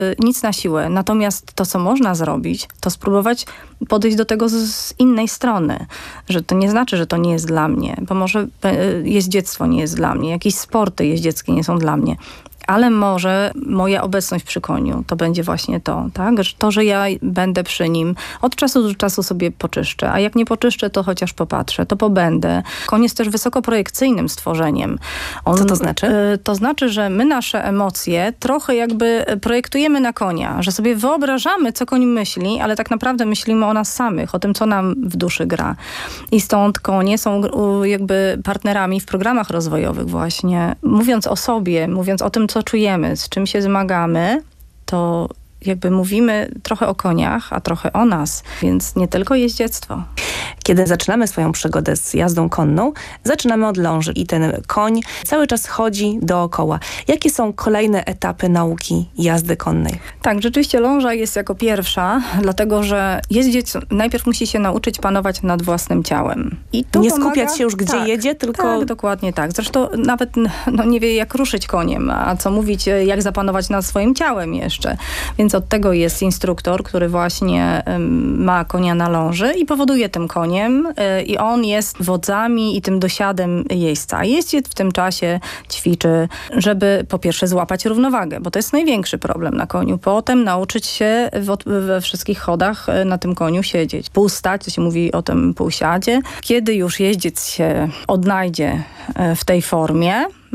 nic na siłę. Natomiast to, co można zrobić, to spróbować podejść do tego z innej strony. Że to nie znaczy, że to nie jest dla mnie, bo może jeździectwo nie jest dla mnie, jakieś sporty jeździeckie nie są dla mnie. Ale może moja obecność przy koniu to będzie właśnie to, tak? To, że ja będę przy nim, od czasu do czasu sobie poczyszczę, a jak nie poczyszczę, to chociaż popatrzę, to pobędę. Koń jest też wysokoprojekcyjnym stworzeniem. Co to znaczy? To znaczy, że my nasze emocje trochę jakby projektujemy na konia, że sobie wyobrażamy, co koń myśli, ale tak naprawdę myślimy o nas samych, o tym, co nam w duszy gra. I stąd konie są jakby partnerami w programach rozwojowych właśnie. Mówiąc o sobie, mówiąc o tym, co czujemy, z czym się zmagamy, to jakby mówimy trochę o koniach, a trochę o nas, więc nie tylko jeździectwo. Kiedy zaczynamy swoją przygodę z jazdą konną, zaczynamy od ląży i ten koń cały czas chodzi dookoła. Jakie są kolejne etapy nauki jazdy konnej? Tak, rzeczywiście ląża jest jako pierwsza, dlatego że jeździec najpierw musi się nauczyć panować nad własnym ciałem. I to nie pomaga, skupiać się już gdzie jedzie, tylko... Tak, dokładnie tak. Zresztą nawet nie wie, jak ruszyć koniem, a co mówić, jak zapanować nad swoim ciałem jeszcze. Więc od tego jest instruktor, który właśnie ma konia na ląży i powoduje tym koniem i on jest wodzami i tym dosiadem jeźdźca. Jeździec w tym czasie ćwiczy, żeby po pierwsze złapać równowagę, bo to jest największy problem na koniu. Potem nauczyć się we wszystkich chodach na tym koniu siedzieć. Półstać, to się mówi o tym półsiadzie. Kiedy już jeździec się odnajdzie w tej formie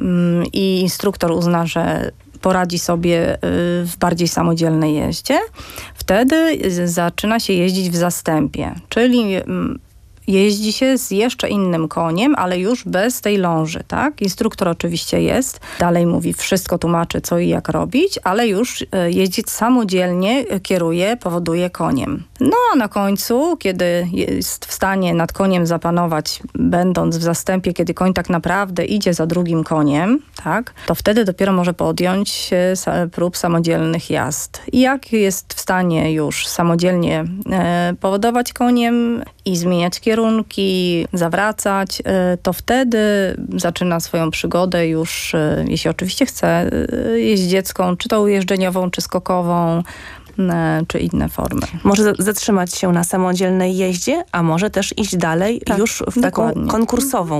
i instruktor uzna, że poradzi sobie w bardziej samodzielnej jeździe, wtedy zaczyna się jeździć w zastępie, czyli jeździ się z jeszcze innym koniem, ale już bez tej ląży, tak? Instruktor oczywiście jest, dalej mówi, wszystko tłumaczy, co i jak robić, ale już jeździec samodzielnie kieruje, powoduje koniem. No a na końcu, kiedy jest w stanie nad koniem zapanować, będąc w zastępie, kiedy koń tak naprawdę idzie za drugim koniem, tak? To wtedy dopiero może podjąć prób samodzielnych jazd. I jak jest w stanie już samodzielnie powodować koniem i zmieniać kierunki, zawracać, to wtedy zaczyna swoją przygodę już, jeśli oczywiście chce, jeździecką, czy to ujeżdżeniową, czy skokową, czy inne formy. Może zatrzymać się na samodzielnej jeździe, a może też iść dalej już w taką konkursową.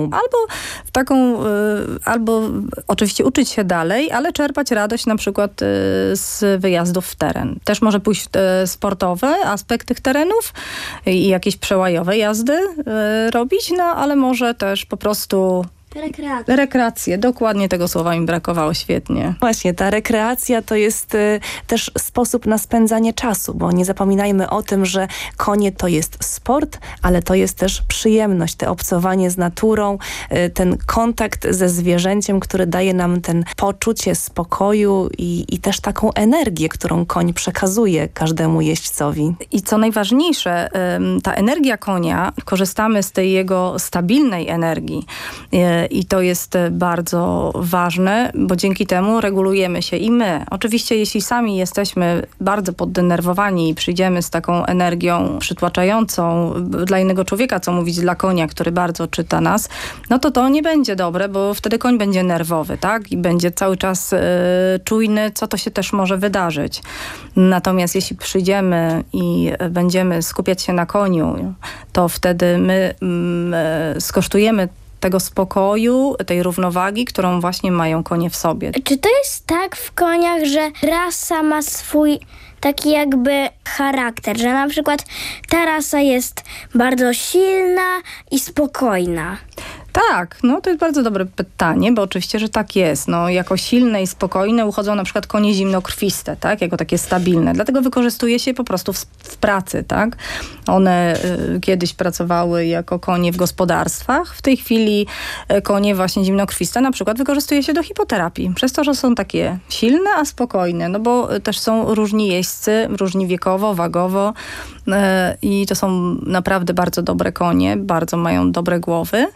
Albo oczywiście uczyć się dalej, ale czerpać radość na przykład z wyjazdów w teren. Też może pójść w sportowe aspekty tych terenów i jakieś przełajowe jazdy robić, no ale może też po prostu rekreację. Dokładnie tego słowa mi brakowało, świetnie. Właśnie, ta rekreacja to jest też sposób na spędzanie czasu, bo nie zapominajmy o tym, że konie to jest sport, ale to jest też przyjemność, te obcowanie z naturą, ten kontakt ze zwierzęciem, który daje nam ten poczucie spokoju i też taką energię, którą koń przekazuje każdemu jeźdźcowi. I co najważniejsze, ta energia konia, korzystamy z tej jego stabilnej energii. I to jest bardzo ważne, bo dzięki temu regulujemy się i my. Oczywiście jeśli sami jesteśmy bardzo poddenerwowani i przyjdziemy z taką energią przytłaczającą dla innego człowieka, co mówić dla konia, który bardzo czyta nas, no to nie będzie dobre, bo wtedy koń będzie nerwowy, tak? I będzie cały czas czujny, co to się też może wydarzyć. Natomiast jeśli przyjdziemy i będziemy skupiać się na koniu, to wtedy my skosztujemy tego spokoju, tej równowagi, którą właśnie mają konie w sobie. Czy to jest tak w koniach, że rasa ma swój taki jakby charakter, że na przykład ta rasa jest bardzo silna i spokojna? Tak, no to jest bardzo dobre pytanie, bo oczywiście, że tak jest. No, jako silne i spokojne uchodzą na przykład konie zimnokrwiste, tak, jako takie stabilne. Dlatego wykorzystuje się po prostu w pracy, tak. One kiedyś pracowały jako konie w gospodarstwach. W tej chwili konie właśnie zimnokrwiste na przykład wykorzystuje się do hipoterapii. Przez to, że są takie silne, a spokojne. No bo też są różni jeźdźcy, różni wiekowo, wagowo i to są naprawdę bardzo dobre konie, bardzo mają dobre głowy.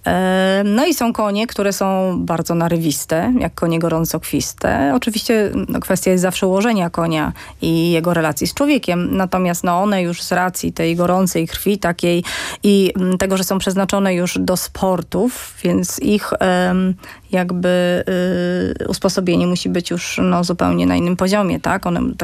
No i są konie, które są bardzo narywiste, jak konie gorącokwiste. Oczywiście kwestia jest zawsze ułożenia konia i jego relacji z człowiekiem. Natomiast one już z racji tej gorącej krwi takiej i tego, że są przeznaczone już do sportów, więc ich jakby usposobienie musi być już zupełnie na innym poziomie, tak? One